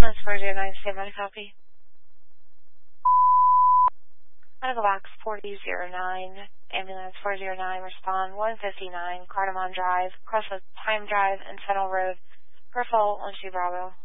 That's 409, stand by to copy. Medical box 4009, ambulance 409, respond 159, Cardamom Drive, Crossroads Time Drive, and Fennel Road, Purple 12 Bravo.